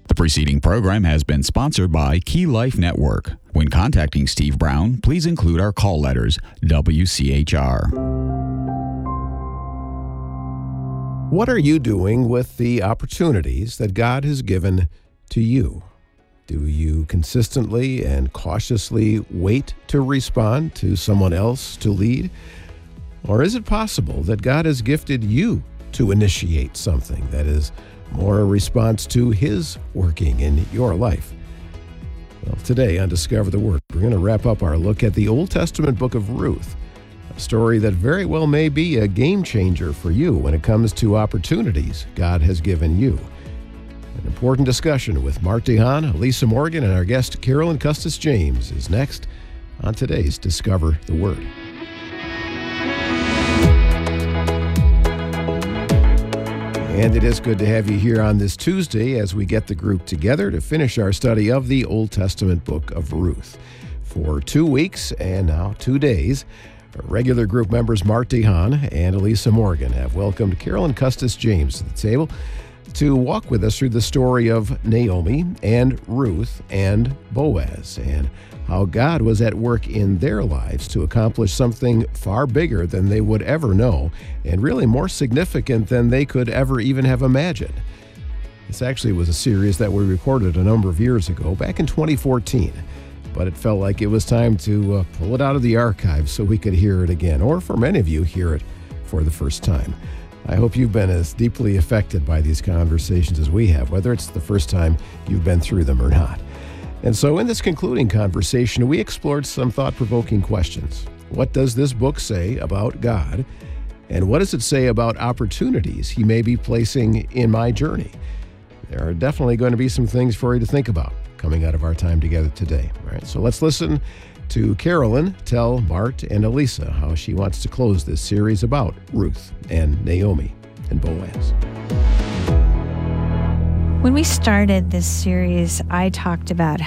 The preceding program has been sponsored by Key Life Network. When contacting Steve Brown, please include our call letters, WCHR. What are you doing with the opportunities that God has given to you? Do you consistently and cautiously wait to respond to someone else to lead? Or is it possible that God has gifted you to initiate something that is more a response to His working in your life? Well, today on Discover the Word, we're going to wrap up our look at the Old Testament book of Ruth, a story that very well may be a game changer for you when it comes to opportunities God has given you. An important discussion with Mart DeHaan, Elisa Morgan, and our guest Carolyn Custis James is next on today's Discover the Word. And it is good to have you here on this Tuesday as we get the group together to finish our study of the Old Testament book of Ruth. For 2 weeks and now 2 days, our regular group members Mart DeHaan and Elisa Morgan have welcomed Carolyn Custis James to the table to walk with us through the story of Naomi and Ruth and Boaz and how God was at work in their lives to accomplish something far bigger than they would ever know and really more significant than they could ever even have imagined. This actually was a series that we recorded a number of years ago, back in 2014, but it felt like it was time to pull it out of the archives so we could hear it again, or for many of you, hear it for the first time. I hope you've been as deeply affected by these conversations as we have, whether it's the first time you've been through them or not. And so in this concluding conversation, we explored some thought-provoking questions. What does this book say about God? And what does it say about opportunities He may be placing in my journey? There are definitely going to be some things for you to think about coming out of our time together today. All right, so let's listen to Carolyn tell Mart and Elisa how she wants to close this series about Ruth and Naomi and Boaz. When we started this series, I talked about